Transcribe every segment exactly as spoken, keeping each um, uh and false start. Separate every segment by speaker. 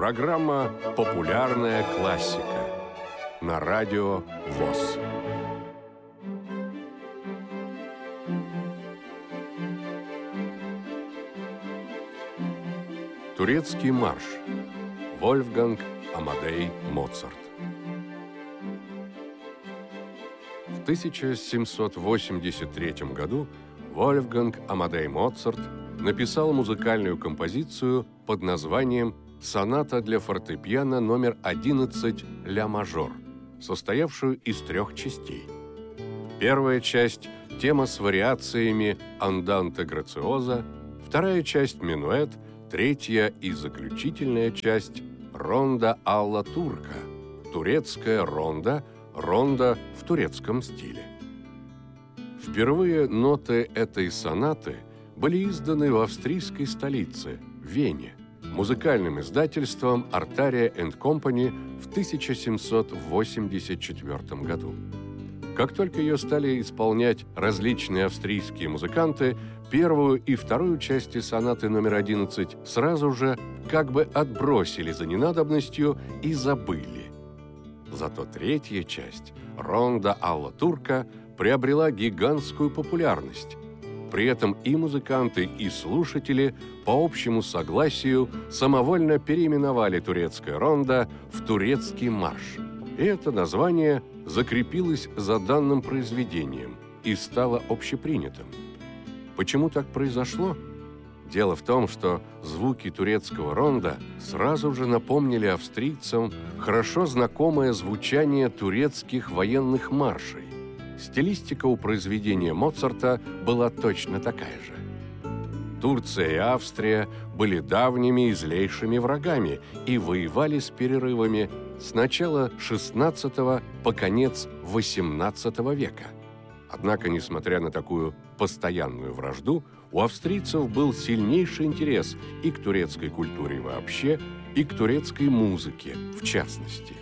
Speaker 1: Программа «Популярная классика» на радио ВОС. Турецкий марш. Вольфганг Амадей Моцарт. В тысяча семьсот восемьдесят третьем году Вольфганг Амадей Моцарт написал музыкальную композицию под названием «Соната для фортепиано номер одиннадцать ля мажор», состоявшую из трех частей. Первая часть – тема с вариациями «Анданте грациоза», вторая часть – «Минуэт», третья и заключительная часть – «Ронда алла турка», турецкая ронда, ронда в турецком стиле. Впервые ноты этой сонаты были изданы в австрийской столице, Вене, музыкальным издательством Artaria энд Company в тысяча семьсот восемьдесят четвертом году. Как только ее стали исполнять различные австрийские музыканты, первую и вторую части сонаты номер одиннадцать сразу же как бы отбросили за ненадобностью и забыли. Зато третья часть, «Ронда алла турка», приобрела гигантскую популярность. При этом и музыканты, и слушатели по общему согласию самовольно переименовали турецкое рондо в турецкий марш. И это название закрепилось за данным произведением и стало общепринятым. Почему так произошло? Дело в том, что звуки турецкого рондо сразу же напомнили австрийцам хорошо знакомое звучание турецких военных маршей. Стилистика у произведения Моцарта была точно такая же. Турция и Австрия были давними и злейшими врагами и воевали с перерывами с начала шестнадцатого по конец восемнадцатого века. Однако, несмотря на такую постоянную вражду, у австрийцев был сильнейший интерес и к турецкой культуре вообще, и к турецкой музыке в частности.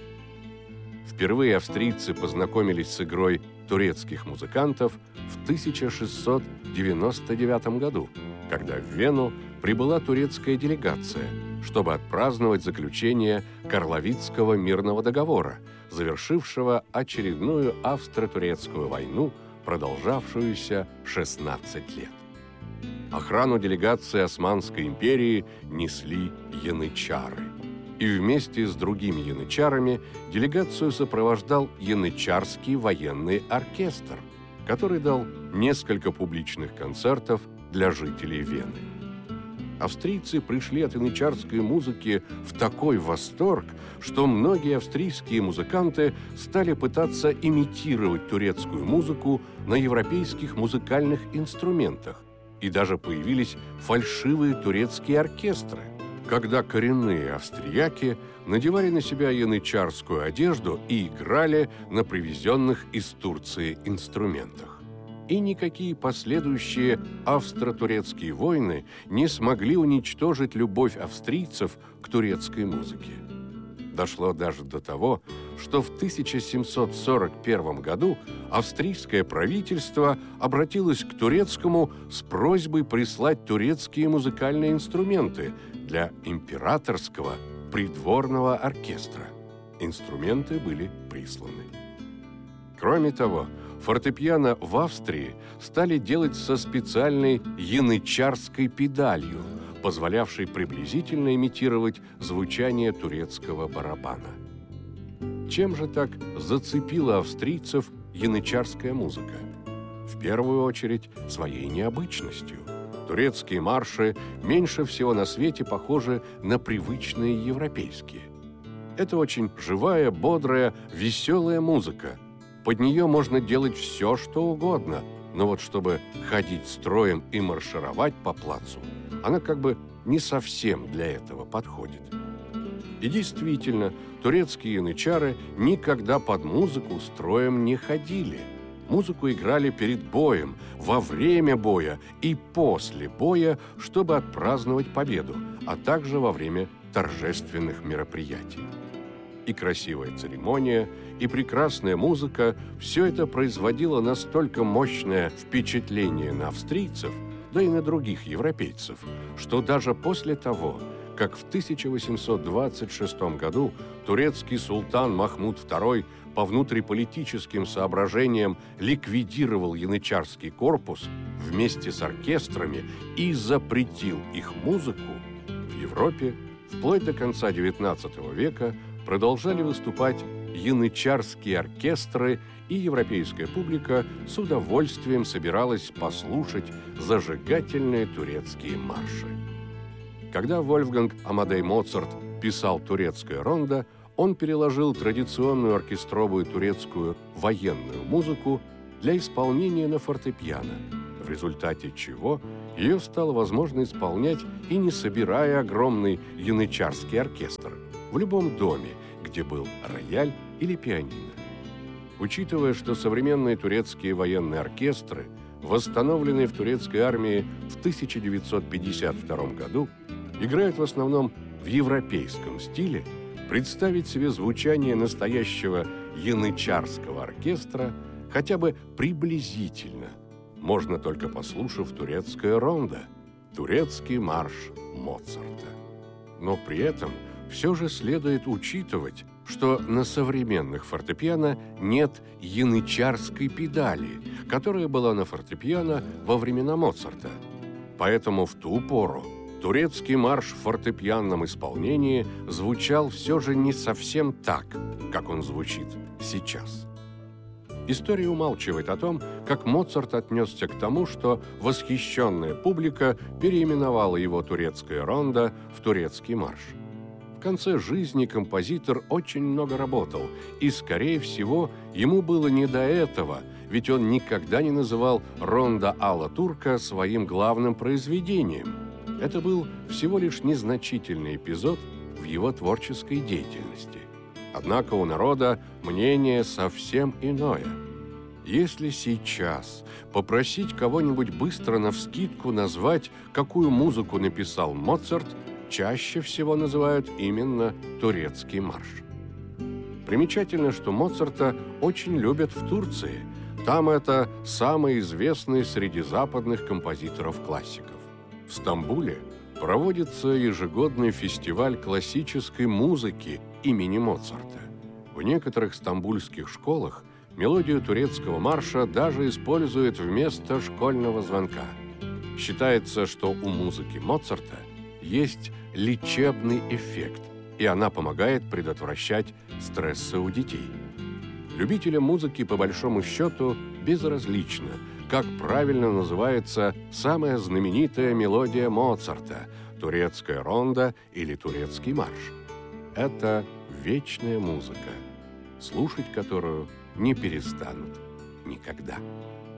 Speaker 1: Впервые австрийцы познакомились с игрой турецких музыкантов в тысяча шестьсот девяносто девятом году, когда в Вену прибыла турецкая делегация, чтобы отпраздновать заключение Карловицкого мирного договора, завершившего очередную австро-турецкую войну, продолжавшуюся шестнадцать лет. Охрану делегации Османской империи несли янычары. И вместе с другими янычарами делегацию сопровождал янычарский военный оркестр, который дал несколько публичных концертов для жителей Вены. Австрийцы пришли от янычарской музыки в такой восторг, что многие австрийские музыканты стали пытаться имитировать турецкую музыку на европейских музыкальных инструментах, и даже появились фальшивые турецкие оркестры, когда коренные австрияки надевали на себя янычарскую одежду и играли на привезенных из Турции инструментах. И никакие последующие австро-турецкие войны не смогли уничтожить любовь австрийцев к турецкой музыке. Дошло даже до того, что в тысяча семьсот сорок первом году австрийское правительство обратилось к турецкому с просьбой прислать турецкие музыкальные инструменты для императорского придворного оркестра. Инструменты были присланы. Кроме того, фортепиано в Австрии стали делать со специальной янычарской педалью, позволявшей приблизительно имитировать звучание турецкого барабана. Чем же так зацепила австрийцев янычарская музыка? В первую очередь своей необычностью. Турецкие марши меньше всего на свете похожи на привычные европейские. Это очень живая, бодрая, веселая музыка. Под нее можно делать все, что угодно, но вот чтобы ходить строем и маршировать по плацу, она как бы не совсем для этого подходит. И действительно, турецкие янычары никогда под музыку строем не ходили. Музыку играли перед боем, во время боя и после боя, чтобы отпраздновать победу, а также во время торжественных мероприятий. И красивая церемония, и прекрасная музыка – все это производило настолько мощное впечатление на австрийцев, да и на других европейцев, что даже после того, как в тысяча восемьсот двадцать шестом году турецкий султан Махмуд второй по внутриполитическим соображениям ликвидировал янычарский корпус вместе с оркестрами и запретил их музыку, в Европе вплоть до конца девятнадцатого века продолжали выступать янычарские оркестры, и европейская публика с удовольствием собиралась послушать зажигательные турецкие марши. Когда Вольфганг Амадей Моцарт писал турецкое рондо, он переложил традиционную оркестровую турецкую военную музыку для исполнения на фортепиано, в результате чего ее стало возможно исполнять и не собирая огромный янычарский оркестр в любом доме, где был рояль или пианино. Учитывая, что современные турецкие военные оркестры, восстановленные в турецкой армии в тысяча девятьсот пятьдесят втором году, играют в основном в европейском стиле, представить себе звучание настоящего янычарского оркестра хотя бы приблизительно можно только послушав турецкое рондо, турецкий марш Моцарта. Но при этом все же следует учитывать, что на современных фортепиано нет янычарской педали, которая была на фортепиано во времена Моцарта. Поэтому в ту пору турецкий марш в фортепианном исполнении звучал все же не совсем так, как он звучит сейчас. История умалчивает о том, как Моцарт отнесся к тому, что восхищенная публика переименовала его турецкое рондо в турецкий марш. В конце жизни композитор очень много работал, и, скорее всего, ему было не до этого, ведь он никогда не называл рондо Ала Турка своим главным произведением. Это был всего лишь незначительный эпизод в его творческой деятельности. Однако у народа мнение совсем иное. Если сейчас попросить кого-нибудь быстро навскидку назвать, какую музыку написал Моцарт, чаще всего называют именно турецкий марш. Примечательно, что Моцарта очень любят в Турции. Там это самый известный среди западных композиторов-классиков. В Стамбуле проводится ежегодный фестиваль классической музыки имени Моцарта. В некоторых стамбульских школах мелодию турецкого марша даже используют вместо школьного звонка. Считается, что у музыки Моцарта есть лечебный эффект, и она помогает предотвращать стрессы у детей. Любителям музыки, по большому счету, безразлично, как правильно называется самая знаменитая мелодия Моцарта – турецкое рондо или турецкий марш. Это вечная музыка, слушать которую не перестанут никогда.